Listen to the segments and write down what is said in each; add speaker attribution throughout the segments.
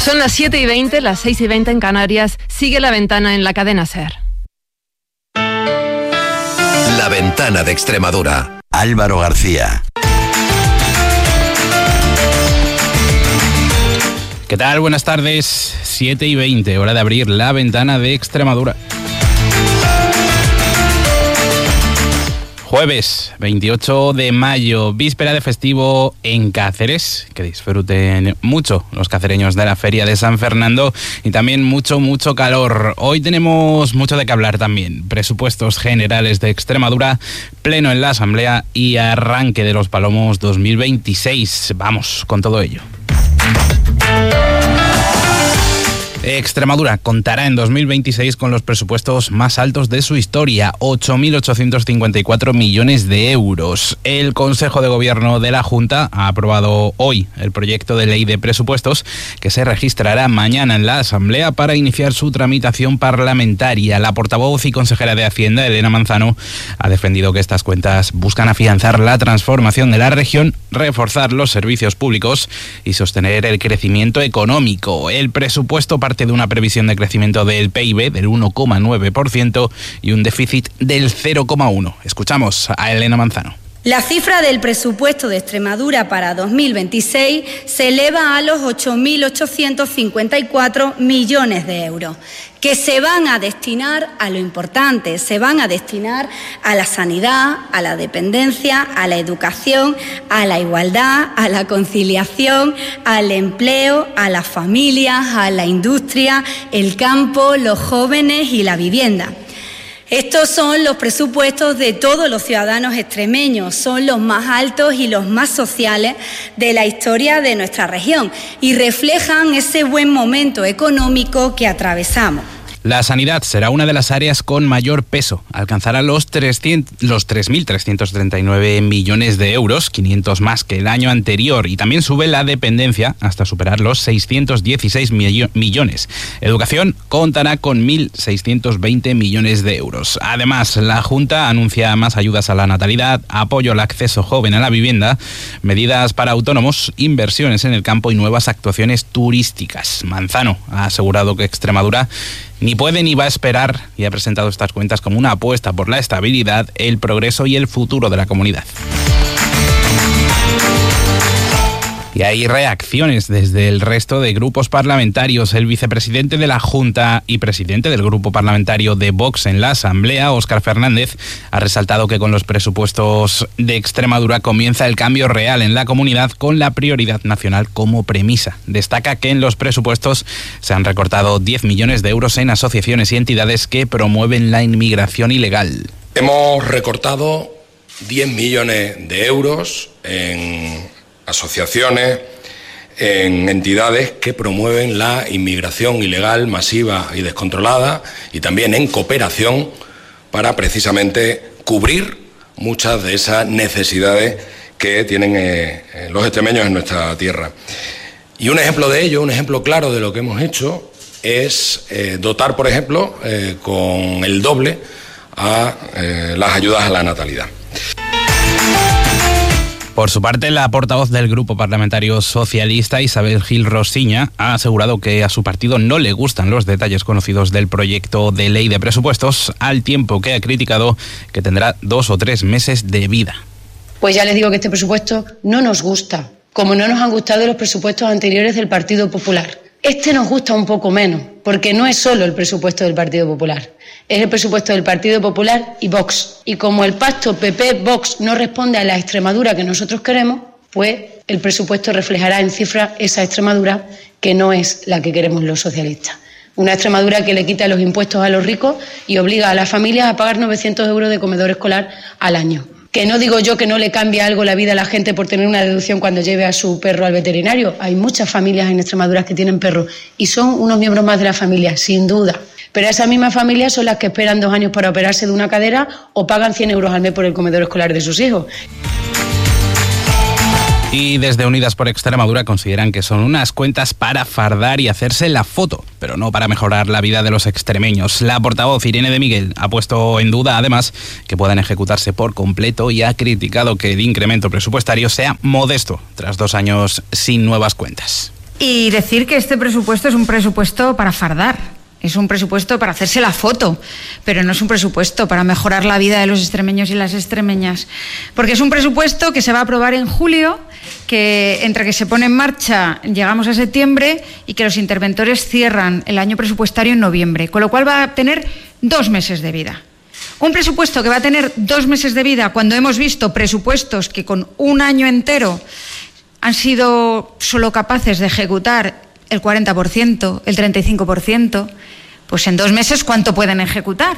Speaker 1: Son las 7:20, las 6:20 en Canarias. Sigue La Ventana en la cadena SER.
Speaker 2: La Ventana de Extremadura.
Speaker 3: Álvaro García.
Speaker 4: ¿Qué tal? Buenas tardes. 7:20, hora de abrir La Ventana de Extremadura. Jueves 28 de mayo, víspera de festivo en Cáceres. Que disfruten mucho los cacereños de la Feria de San Fernando y también mucho calor. Hoy tenemos mucho de qué hablar también. Presupuestos generales de Extremadura, pleno en la Asamblea y arranque de los Palomos 2026. Vamos con todo ello. Extremadura contará en 2026 con los presupuestos más altos de su historia, 8.854 millones de euros. El Consejo de Gobierno de la Junta ha aprobado hoy el proyecto de ley de presupuestos que se registrará mañana en la Asamblea para iniciar su tramitación parlamentaria. La portavoz y consejera de Hacienda, Elena Manzano, ha defendido que estas cuentas buscan afianzar la transformación de la región, reforzar los servicios públicos y sostener el crecimiento económico. El presupuesto parte de una previsión de crecimiento del PIB del 1,9% y un déficit del 0,1%. Escuchamos a Elena Manzano.
Speaker 5: La cifra del presupuesto de Extremadura para 2026 se eleva a los 8.854 millones de euros, que se van a destinar a lo importante, se van a destinar a la sanidad, a la dependencia, a la educación, a la igualdad, a la conciliación, al empleo, a las familias, a la industria, el campo, los jóvenes y la vivienda. Estos son los presupuestos de todos los ciudadanos extremeños, son los más altos y los más sociales de la historia de nuestra región y reflejan ese buen momento económico que atravesamos.
Speaker 4: La sanidad será una de las áreas con mayor peso. Alcanzará los 3.339 millones de euros, 500 más que el año anterior. Y también sube la dependencia hasta superar los 616 millones. Educación contará con 1.620 millones de euros. Además, la Junta anuncia más ayudas a la natalidad, apoyo al acceso joven a la vivienda, medidas para autónomos, inversiones en el campo y nuevas actuaciones turísticas. Manzano ha asegurado que Extremadura ni puede ni va a esperar y ha presentado estas cuentas como una apuesta por la estabilidad, el progreso y el futuro de la comunidad. Y hay reacciones desde el resto de grupos parlamentarios. El vicepresidente de la Junta y presidente del grupo parlamentario de Vox en la Asamblea, Óscar Fernández, ha resaltado que con los presupuestos de Extremadura comienza el cambio real en la comunidad con la prioridad nacional como premisa. Destaca que en los presupuestos se han recortado 10 millones de euros en asociaciones y entidades que promueven la inmigración ilegal.
Speaker 6: Hemos recortado 10 millones de euros en asociaciones, en entidades que promueven la inmigración ilegal, masiva y descontrolada, y también en cooperación para precisamente cubrir muchas de esas necesidades que tienen los extremeños en nuestra tierra. Y un ejemplo de ello, un ejemplo claro de lo que hemos hecho, es dotar, por ejemplo, con el doble a las ayudas a la natalidad.
Speaker 4: Por su parte, la portavoz del Grupo Parlamentario Socialista, Isabel Gil Rosiña, ha asegurado que a su partido no le gustan los detalles conocidos del proyecto de ley de presupuestos, al tiempo que ha criticado que tendrá 2 o 3 meses de vida.
Speaker 7: Pues ya les digo que este presupuesto no nos gusta, como no nos han gustado los presupuestos anteriores del Partido Popular. Este nos gusta un poco menos, porque no es solo el presupuesto del Partido Popular, es el presupuesto del Partido Popular y Vox. Y como el pacto PP-Vox no responde a la Extremadura que nosotros queremos, pues el presupuesto reflejará en cifras esa Extremadura que no es la que queremos los socialistas. Una Extremadura que le quita los impuestos a los ricos y obliga a las familias a pagar 900 euros de comedor escolar al año. Que no digo yo que no le cambie algo la vida a la gente por tener una deducción cuando lleve a su perro al veterinario. Hay muchas familias en Extremadura que tienen perros y son unos miembros más de la familia, sin duda. Pero esas mismas familias son las que esperan 2 años para operarse de una cadera o pagan 100 euros al mes por el comedor escolar de sus hijos.
Speaker 4: Y desde Unidas por Extremadura consideran que son unas cuentas para fardar y hacerse la foto, pero no para mejorar la vida de los extremeños. La portavoz Irene de Miguel ha puesto en duda, además, que puedan ejecutarse por completo y ha criticado que el incremento presupuestario sea modesto tras 2 años sin nuevas cuentas.
Speaker 3: Y decir que este presupuesto es un presupuesto para fardar. Es un presupuesto para hacerse la foto, pero no es un presupuesto para mejorar la vida de los extremeños y las extremeñas. Porque es un presupuesto que se va a aprobar en julio, que entre que se pone en marcha llegamos a septiembre y que los interventores cierran el año presupuestario en noviembre, con lo cual va a tener 2 meses de vida. Un presupuesto que va a tener 2 meses de vida cuando hemos visto presupuestos que con un año entero han sido solo capaces de ejecutar el 40%, el 35%, pues en 2 meses, ¿cuánto pueden ejecutar?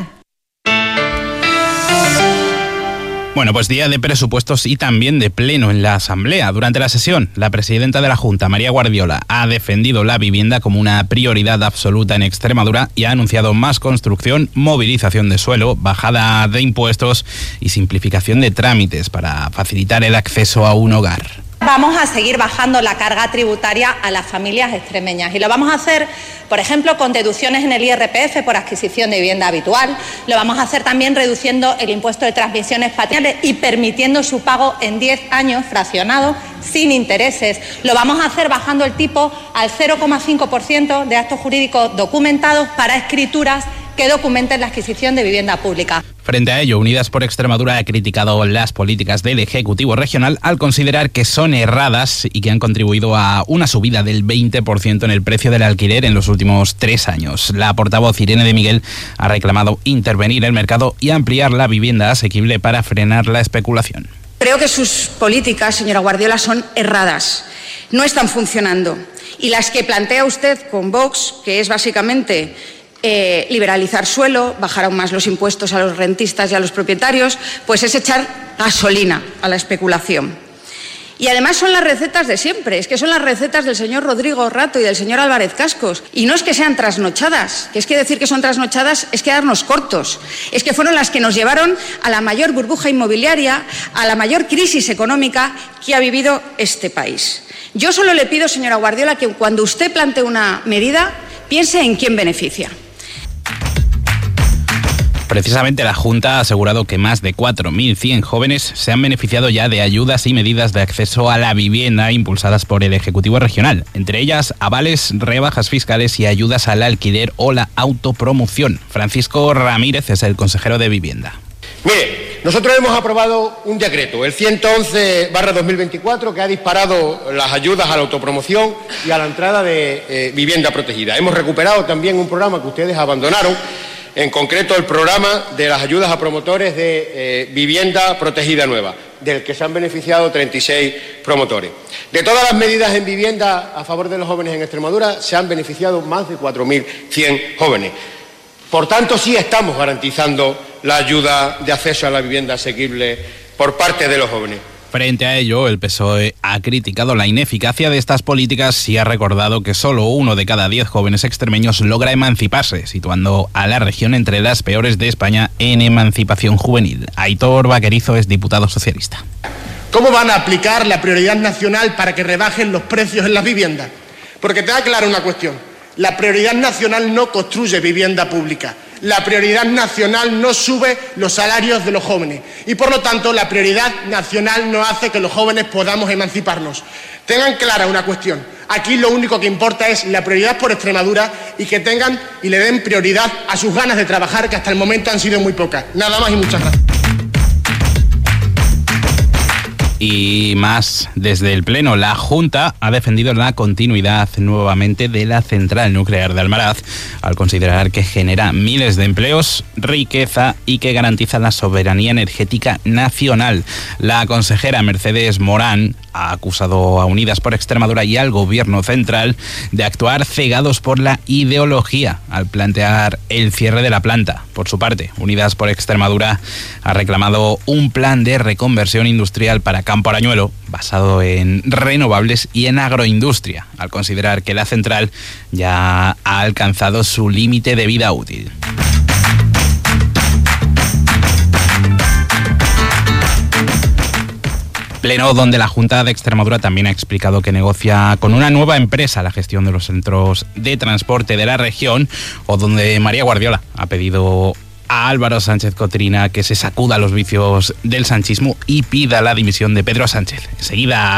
Speaker 4: Bueno, pues día de presupuestos y también de pleno en la Asamblea. Durante la sesión, la presidenta de la Junta, María Guardiola, ha defendido la vivienda como una prioridad absoluta en Extremadura y ha anunciado más construcción, movilización de suelo, bajada de impuestos y simplificación de trámites para facilitar el acceso a un hogar.
Speaker 8: Vamos a seguir bajando la carga tributaria a las familias extremeñas y lo vamos a hacer, por ejemplo, con deducciones en el IRPF por adquisición de vivienda habitual. Lo vamos a hacer también reduciendo el impuesto de transmisiones patrimoniales y permitiendo su pago en 10 años fraccionado sin intereses. Lo vamos a hacer bajando el tipo al 0,5% de actos jurídicos documentados para escrituras que documenten la adquisición de vivienda pública.
Speaker 4: Frente a ello, Unidas por Extremadura ha criticado las políticas del Ejecutivo Regional al considerar que son erradas y que han contribuido a una subida del 20% en el precio del alquiler en los últimos 3 años. La portavoz Irene de Miguel ha reclamado intervenir el mercado y ampliar la vivienda asequible para frenar la especulación.
Speaker 9: Creo que sus políticas, señora Guardiola, son erradas, no están funcionando. Y las que plantea usted con Vox, que es básicamente liberalizar suelo, bajar aún más los impuestos a los rentistas y a los propietarios, pues es echar gasolina a la especulación. Y además son las recetas de siempre, es que son las recetas del señor Rodrigo Rato y del señor Álvarez Cascos. Y no es que sean trasnochadas, que es que decir que son trasnochadas es quedarnos cortos. Es que fueron las que nos llevaron a la mayor burbuja inmobiliaria, a la mayor crisis económica que ha vivido este país. Yo solo le pido, señora Guardiola, que cuando usted plantee una medida, piense en quién beneficia.
Speaker 4: Precisamente la Junta ha asegurado que más de 4.100 jóvenes se han beneficiado ya de ayudas y medidas de acceso a la vivienda impulsadas por el Ejecutivo Regional, entre ellas avales, rebajas fiscales y ayudas al alquiler o la autopromoción. Francisco Ramírez es el consejero de Vivienda.
Speaker 10: Mire, nosotros hemos aprobado un decreto, el 111/2024, que ha disparado las ayudas a la autopromoción y a la entrada de vivienda protegida. Hemos recuperado también un programa que ustedes abandonaron, en concreto el programa de las ayudas a promotores de vivienda protegida nueva, del que se han beneficiado 36 promotores. De todas las medidas en vivienda a favor de los jóvenes en Extremadura, se han beneficiado más de 4.100 jóvenes. Por tanto, sí estamos garantizando la ayuda de acceso a la vivienda asequible por parte de los jóvenes.
Speaker 4: Frente a ello, el PSOE ha criticado la ineficacia de estas políticas y ha recordado que solo 1 de cada 10 jóvenes extremeños logra emanciparse, situando a la región entre las peores de España en emancipación juvenil. Aitor Vaquerizo es diputado socialista.
Speaker 11: ¿Cómo van a aplicar la prioridad nacional para que rebajen los precios en las viviendas? Porque te da clara una cuestión. La prioridad nacional no construye vivienda pública. La prioridad nacional no sube los salarios de los jóvenes y, por lo tanto, la prioridad nacional no hace que los jóvenes podamos emanciparnos. Tengan clara una cuestión. Aquí lo único que importa es la prioridad por Extremadura y que tengan y le den prioridad a sus ganas de trabajar, que hasta el momento han sido muy pocas. Nada más y muchas gracias.
Speaker 4: Y más, desde el Pleno, la Junta ha defendido la continuidad nuevamente de la central nuclear de Almaraz, al considerar que genera miles de empleos, riqueza y que garantiza la soberanía energética nacional. La consejera Mercedes Morán ha acusado a Unidas por Extremadura y al Gobierno central de actuar cegados por la ideología al plantear el cierre de la planta. Por su parte, Unidas por Extremadura ha reclamado un plan de reconversión industrial para Campo Arañuelo basado en renovables y en agroindustria, al considerar que la central ya ha alcanzado su límite de vida útil. Pleno donde la Junta de Extremadura también ha explicado que negocia con una nueva empresa la gestión de los centros de transporte de la región, o donde María Guardiola ha pedido a Álvaro Sánchez Cotrina que se sacuda los vicios del sanchismo y pida la dimisión de Pedro Sánchez. Enseguida